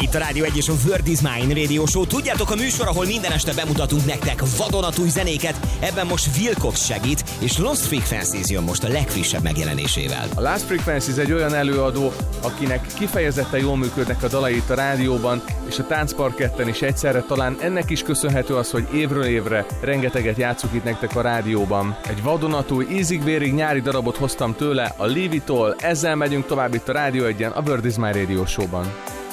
Itt a Rádió 1 és a Word is Mine Radio Show. Tudjátok, a műsor, ahol minden este bemutatunk nektek vadonatúj zenéket. Ebben most Wilcox segít, és Lost Frequencies jön most a legfrissebb megjelenésével. A Lost Frequencies egy olyan előadó, akinek kifejezetten jól működnek a dalai itt a rádióban, és a táncparketten is egyszerre. Talán ennek is köszönhető az, hogy évről évre rengeteget játszuk itt nektek a rádióban. Egy vadonatúj, ízig-vérig nyári darabot hoztam tőle, a Leave It All. Ezzel megyünk tovább itt a Rádió 1-en, a Word is Mine Radio Show-ban.